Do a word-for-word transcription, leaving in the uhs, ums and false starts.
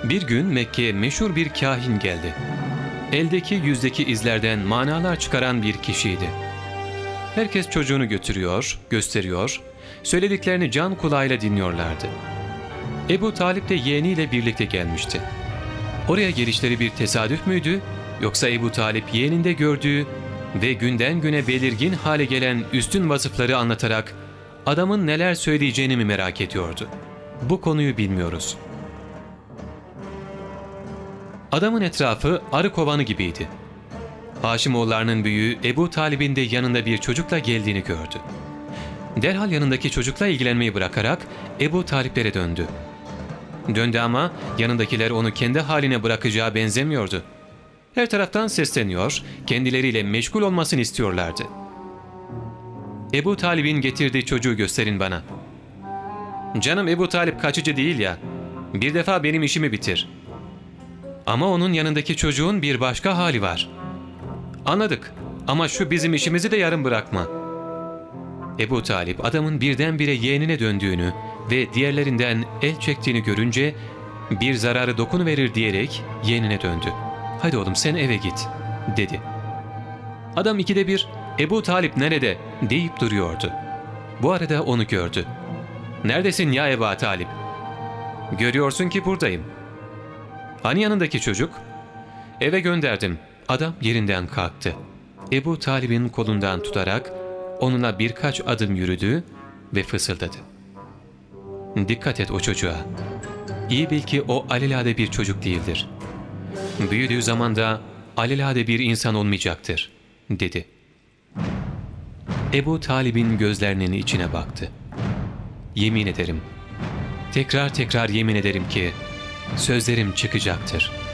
Bir gün Mekke'ye meşhur bir kahin geldi. Eldeki yüzdeki izlerden manalar çıkaran bir kişiydi. Herkes çocuğunu götürüyor, gösteriyor, söylediklerini can kulağıyla dinliyorlardı. Ebu Talip de yeğeniyle birlikte gelmişti. Oraya gelişleri bir tesadüf müydü, yoksa Ebu Talip yeğeninde gördüğü ve günden güne belirgin hale gelen üstün vasıfları anlatarak adamın neler söyleyeceğini mi merak ediyordu? Bu konuyu bilmiyoruz. Adamın etrafı arı kovanı gibiydi. Haşimoğullarının büyüğü Ebu Talib'in de yanında bir çocukla geldiğini gördü. Derhal yanındaki çocukla ilgilenmeyi bırakarak Ebu Taliplere döndü. Döndü ama yanındakiler onu kendi haline bırakacağı benzemiyordu. Her taraftan sesleniyor, kendileriyle meşgul olmasını istiyorlardı. Ebu Talib'in getirdiği çocuğu gösterin bana. Canım Ebu Talip kaçıcı değil ya, bir defa benim işimi bitir. Ama onun yanındaki çocuğun bir başka hali var. Anladık ama şu bizim işimizi de yarım bırakma. Ebu Talip adamın birdenbire yeğenine döndüğünü ve diğerlerinden el çektiğini görünce bir zararı dokunuverir diyerek yeğenine döndü. Hadi oğlum sen eve git dedi. Adam ikide bir Ebu Talip nerede deyip duruyordu. Bu arada onu gördü. Neredesin ya Ebu Talip? Görüyorsun ki buradayım. Hani yanındaki çocuk? Eve gönderdim. Adam yerinden kalktı. Ebu Talib'in kolundan tutarak onunla birkaç adım yürüdü ve fısıldadı. Dikkat et o çocuğa. İyi bil ki o alelade bir çocuk değildir. Büyüdüğü zaman da alelade bir insan olmayacaktır, dedi. Ebu Talib'in gözlerinin içine baktı. Yemin ederim, tekrar tekrar yemin ederim ki sözlerim çıkacaktır.